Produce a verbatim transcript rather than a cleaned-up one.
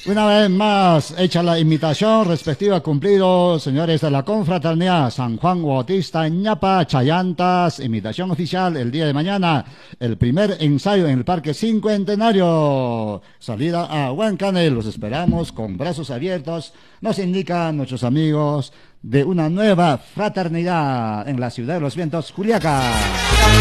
Una vez más, hecha la invitación respectiva cumplido, señores de la confraternidad San Juan Bautista Ñapa, Chayantas, invitación oficial el día de mañana, el primer ensayo en el Parque Cincuentenario, salida a Huancanes, los esperamos con brazos abiertos, nos indican nuestros amigos de una nueva fraternidad en la ciudad de los vientos, Juliaca.